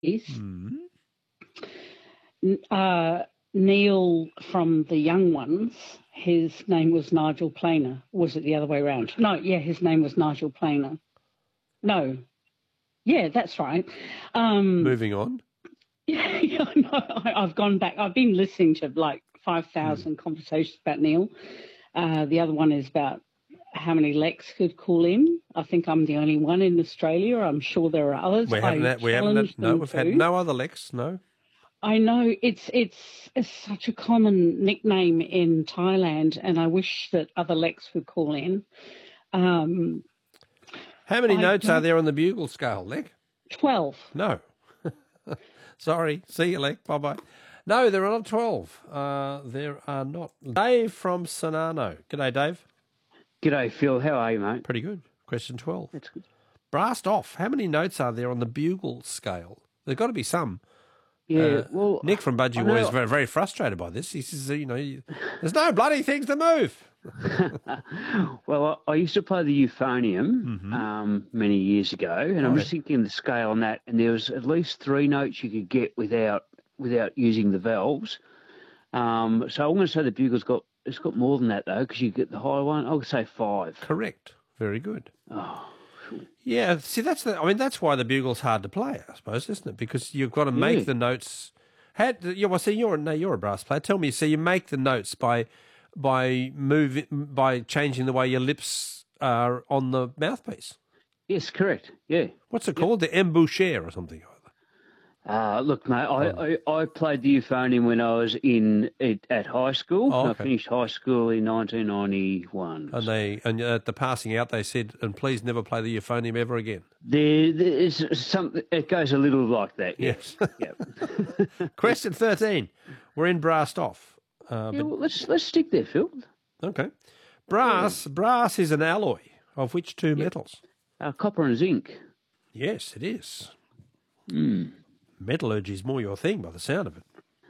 Hmm. Neil from the young ones, his name was Nigel Planer. Was it the other way around? No, yeah, his name was Nigel Planer. No. Yeah, that's right. Moving on. Yeah, no, I've gone back. I've been listening to like 5,000 conversations about Neil. The other one is about how many Lex could call in. I think I'm the only one in Australia. I'm sure there are others. We've had no other Lex, no. I know it's such a common nickname in Thailand, and I wish that other Lex would call in. How many notes are there on the bugle scale, Lek? 12. No. Sorry. See you, Lek. Bye-bye. No, there are not 12. There are not. Dave from Sonano. G'day, Dave. G'day, Phil. How are you, mate? Pretty good. Question 12. That's good. Blast off. How many notes are there on the bugle scale? There's got to be some. Yeah, well... Nick from Budgie Boy is very, very frustrated by this. He says, there's no bloody things to move. Well, I used to play the euphonium many years ago, and I'm just thinking the scale on that, and there was at least 3 notes you could get without using the valves. So I'm going to say the bugle's got more than that, though, because you get the higher one. I'll say 5. Correct. Very good. Oh. Yeah, see, that's why the bugle's hard to play, I suppose, isn't it? Because you've got to make the notes. You're a brass player. Tell me, so you make the notes by changing the way your lips are on the mouthpiece. Yes, correct. Yeah. What's it called? The embouchure or something? Look, mate, I played the euphonium when I was at high school. Oh, okay. I finished high school in 1991. And at the passing out, they said, "And please never play the euphonium ever again." There's something. It goes a little like that. Yes. Yep. Question 13. We're in brassed off. Well, let's stick there, Phil. Okay. Brass is an alloy of which 2 metals? Copper and zinc. Yes, it is. Metallurgy is more your thing by the sound of it.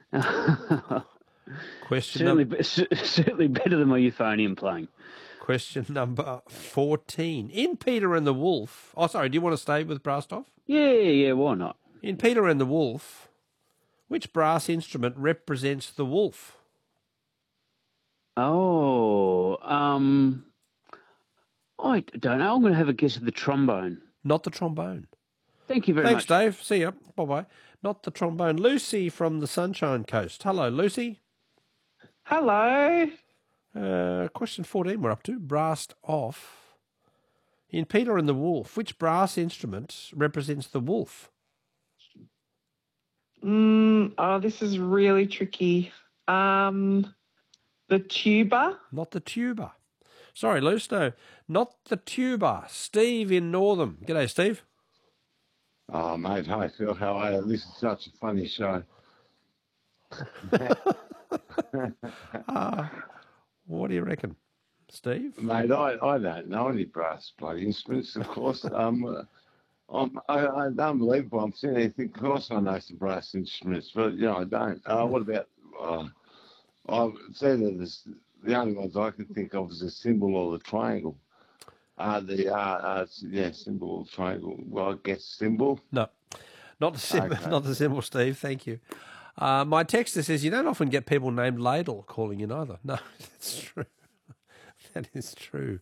Certainly better than my euphonium playing. Question number 14. In Peter and the Wolf... Oh, sorry, do you want to stay with brassed off? Yeah, why not? In Peter and the Wolf, which brass instrument represents the wolf? Oh, I don't know. I'm going to have a guess at the trombone. Not the trombone. Thank you very much. Thanks, Dave. See ya. Bye-bye. Not the trombone. Lucy from the Sunshine Coast. Hello, Lucy. Hello. Question 14 we're up to. Brassed off. In Peter and the Wolf, which brass instrument represents the wolf? This is really tricky. The tuba? Not the tuba. Sorry, Luce, no. Not the tuba. Steve in Northam. G'day, Steve. Oh, mate, hi, Phil. How are you? This is such a funny show. What do you reckon, Steve? Mate, I don't know any brass bloody instruments, of course. I'm unbelievable. I'm sitting there thinking, of course I know some brass instruments, but, I don't. What about... I would say that the only ones I can think of is the cymbal or the triangle. Cymbal or triangle. Well, I guess cymbal. No, not the cymbal, Okay. Not the cymbal, Steve. Thank you. My texter says you don't often get people named Ladle calling in either. No, that's true. That is true.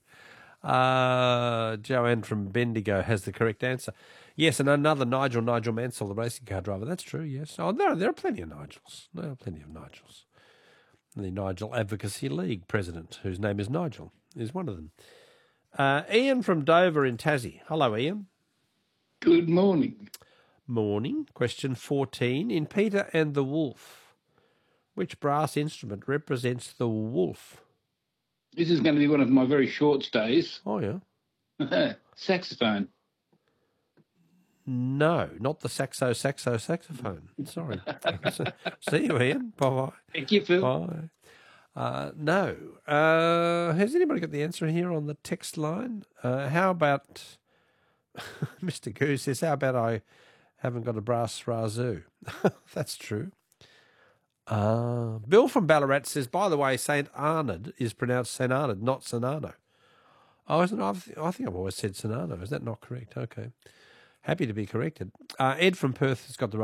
Joanne from Bendigo has the correct answer. Yes, and another Nigel Mansell, the racing car driver. That's true, yes. Oh, there are plenty of Nigels. There are plenty of Nigels. The Nigel Advocacy League president, whose name is Nigel, is one of them. Ian from Dover in Tassie. Hello, Ian. Good morning. Morning. Question 14. In Peter and the Wolf, which brass instrument represents the wolf? This is going to be one of my very short stays. Oh, yeah. Saxophone. No, not the saxophone. Sorry. See you, Ian. Bye-bye. Thank you, Phil. Bye. No. Has anybody got the answer here on the text line? How about... Mr. Goose says, how about I haven't got a brass razoo? That's true. Bill from Ballarat says, by the way, St. Arnaud is pronounced St. Arnaud, not Sonano. Oh, isn't it? I think I've always said Sonano. Is that not correct? Okay. Happy to be corrected. Ed from Perth has got the